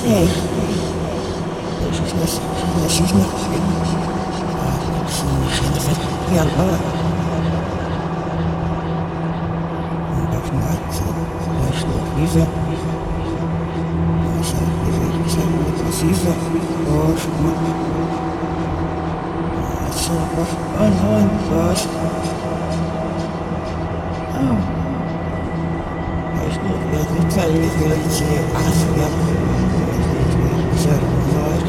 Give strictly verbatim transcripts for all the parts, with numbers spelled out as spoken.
Hey, she's not, she's not, she's not, yeah, uh, that's not, that's not, he's a, he's a, he's a, he's a, oh, that's a, oh, no, gosh, oh. It's a little bit of Africa. So, Lord,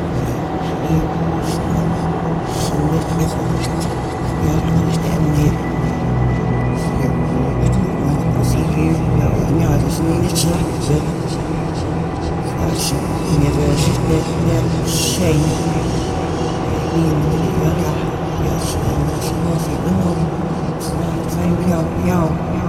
so you understand me. You see here, no, no, there's no need to that's never never shame. Yes, it's nothing. No, it's not time. Yo, yo.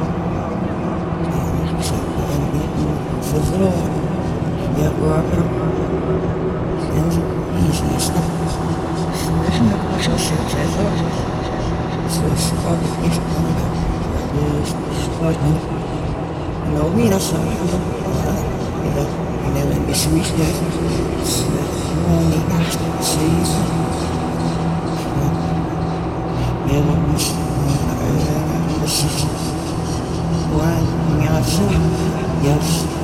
Zero, yeah, water, and easy stuff. There's no question, I thought. So, spot is on the spot. No, we are sorry. You know, and it's reached that. It's only after the season. Yeah, what was the season? One, yes.